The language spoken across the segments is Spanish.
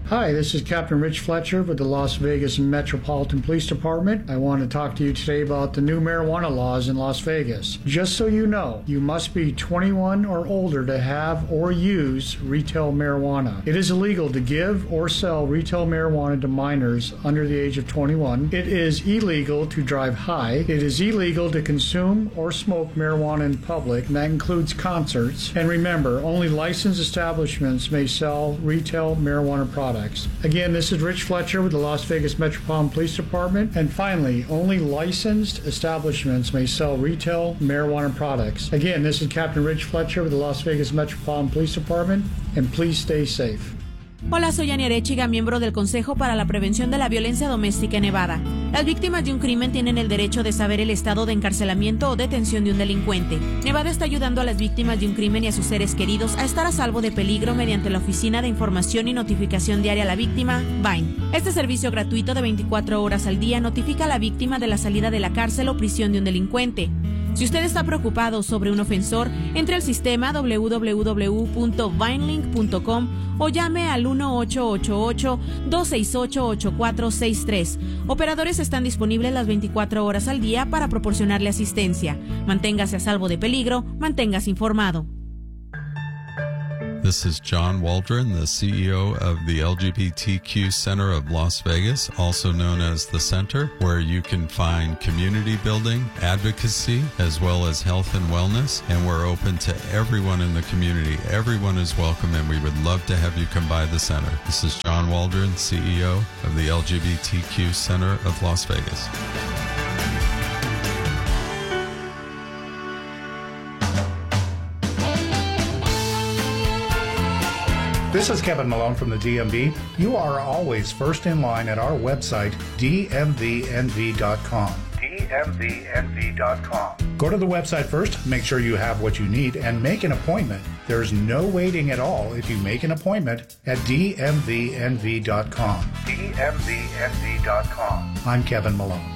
Hi, this is Captain Rich Fletcher with the Las Vegas Metropolitan Police Department. I want to talk to you today about the new marijuana laws in Las Vegas. Just so you know, you must be 21 or older to have or use retail marijuana. It is illegal to give or sell retail marijuana to minors under the age of 21. It is illegal to drive high. It is illegal to consume or smoke marijuana in public, and that includes concerts. And remember, only licensed establishments may sell retail marijuana products. Again, this is Rich Fletcher with the Las Vegas Metropolitan Police Department. And finally, only licensed establishments may sell retail marijuana products. Again, this is Captain Rich Fletcher with the Las Vegas Metropolitan Police Department, and please stay safe. Hola, soy Ani Arechiga, miembro del Consejo para la Prevención de la Violencia Doméstica en Nevada. Las víctimas de un crimen tienen el derecho de saber el estado de encarcelamiento o detención de un delincuente. Nevada está ayudando a las víctimas de un crimen y a sus seres queridos a estar a salvo de peligro mediante la Oficina de Información y Notificación Diaria a la Víctima, VINE. Este servicio gratuito de 24 horas al día notifica a la víctima de la salida de la cárcel o prisión de un delincuente. Si usted está preocupado sobre un ofensor, entre al sistema www.vinelink.com o llame al 1-888-268-8463. Operadores están disponibles las 24 horas al día para proporcionarle asistencia. Manténgase a salvo de peligro, manténgase informado. This is John Waldron, the CEO of the LGBTQ Center of Las Vegas, also known as The Center, where you can find community building, advocacy, as well as health and wellness. And we're open to everyone in the community. Everyone is welcome, and we would love to have you come by the center. This is John Waldron, CEO of the LGBTQ Center of Las Vegas. This is Kevin Malone from the DMV. You are always first in line at our website, dmvnv.com. dmvnv.com. Go to the website first, make sure you have what you need, and make an appointment. There's no waiting at all if you make an appointment at dmvnv.com. dmvnv.com. I'm Kevin Malone.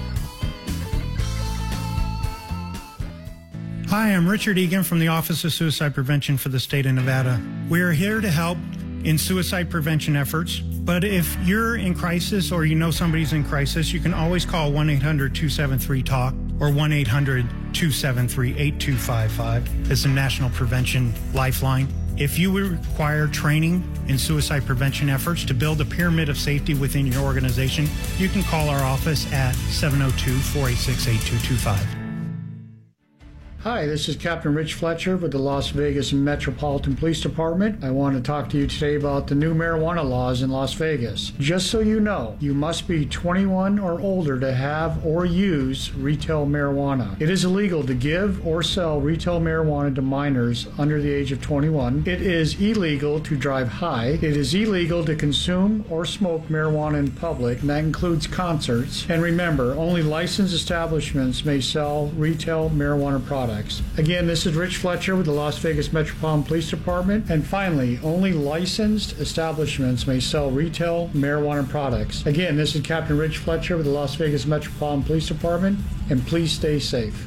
Hi, I'm Richard Egan from the Office of Suicide Prevention for the state of Nevada. We are here to help in suicide prevention efforts, but if you're in crisis or you know somebody's in crisis, you can always call 1-800-273-TALK or 1-800-273-8255. It's a national prevention lifeline. If you require training in suicide prevention efforts to build a pyramid of safety within your organization, you can call our office at 702-486-8225. Hi, this is Captain Rich Fletcher with the Las Vegas Metropolitan Police Department. I want to talk to you today about the new marijuana laws in Las Vegas. Just so you know, you must be 21 or older to have or use retail marijuana. It is illegal to give or sell retail marijuana to minors under the age of 21. It is illegal to drive high. It is illegal to consume or smoke marijuana in public, and that includes concerts. And remember, only licensed establishments may sell retail marijuana products. Again, this is Rich Fletcher with the Las Vegas Metropolitan Police Department. And finally, only licensed establishments may sell retail marijuana products. Again, this is Captain Rich Fletcher with the Las Vegas Metropolitan Police Department, and please stay safe.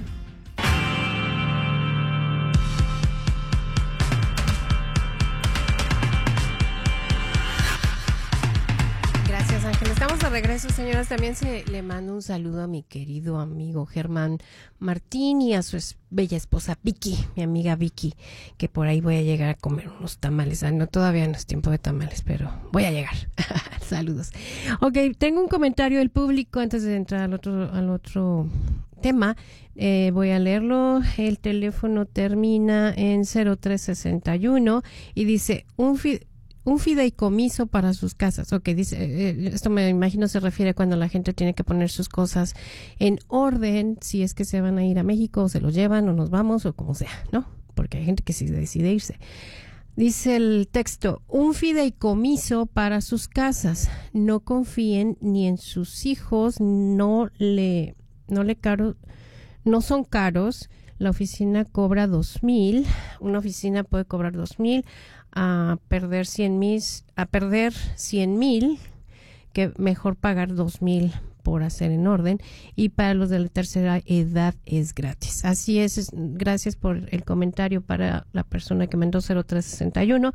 Estamos de regreso, señoras. También le mando un saludo a mi querido amigo Germán Martín y a su bella esposa Vicky, mi amiga Vicky, que por ahí voy a llegar a comer unos tamales. No, todavía no es tiempo de tamales, pero voy a llegar. Saludos. Ok, tengo un comentario del público antes de entrar al otro tema. Voy a leerlo. El teléfono termina en 0361 y dice un fideicomiso para sus casas. Ok, dice, esto me imagino se refiere cuando la gente tiene que poner sus cosas en orden, si es que se van a ir a México, o se los llevan, o nos vamos, o como sea, ¿no? Porque hay gente que sí decide irse. Dice el texto, un fideicomiso para sus casas. No confíen ni en sus hijos, no son caros. La oficina cobra 2,000. Una oficina puede cobrar 2,000. A perder 100,000, que mejor pagar 2,000 por hacer en orden, y para los de la tercera edad es gratis. Así es, gracias por el comentario para la persona que mandó 0361.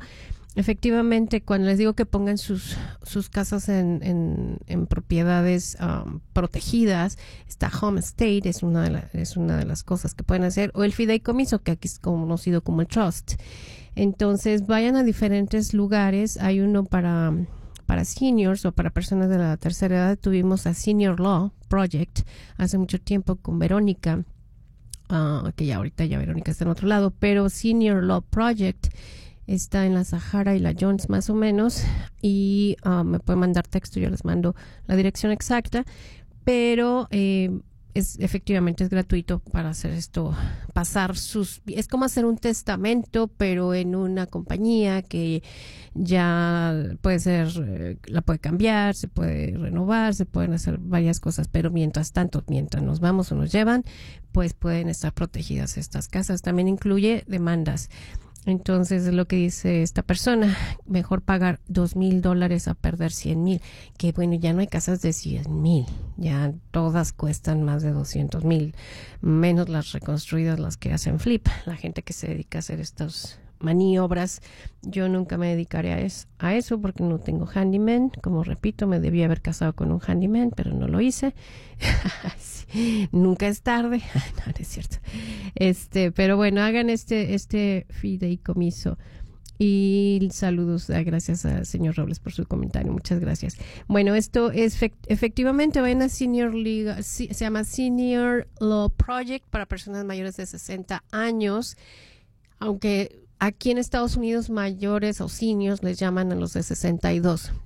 efectivamente, cuando les digo que pongan sus casas en propiedades protegidas, está Homestate, es una de las cosas que pueden hacer, o el fideicomiso, que aquí es conocido como el trust. Entonces, vayan a diferentes lugares. Hay uno para seniors o para personas de la tercera edad. Tuvimos a Senior Law Project hace mucho tiempo con Verónica, que ya ahorita Verónica está en otro lado, pero Senior Law Project está en la Sahara y la Jones más o menos, y me pueden mandar texto, yo les mando la dirección exacta, pero efectivamente es gratuito para hacer esto, es como hacer un testamento, pero en una compañía que ya puede ser, la puede cambiar, se puede renovar, se pueden hacer varias cosas, pero mientras nos vamos o nos llevan, pues pueden estar protegidas estas casas. También incluye demandas. Entonces, es lo que dice esta persona: mejor pagar $2,000 a perder 100,000. Que bueno, ya no hay casas de 100,000, ya todas cuestan más de 200,000, menos las reconstruidas, las que hacen flip, la gente que se dedica a hacer estas maniobras. Yo nunca me dedicaré a eso porque no tengo handyman. Como repito, me debía haber casado con un handyman, pero no lo hice. Sí, nunca es tarde. No es cierto. Pero bueno, hagan este fideicomiso. Y saludos, gracias al señor Robles por su comentario, muchas gracias. Bueno, esto es efectivamente, vayan a Senior Legal, se llama Senior Law Project para personas mayores de 60 años, aunque aquí en Estados Unidos mayores o seniors les llaman a los de 62.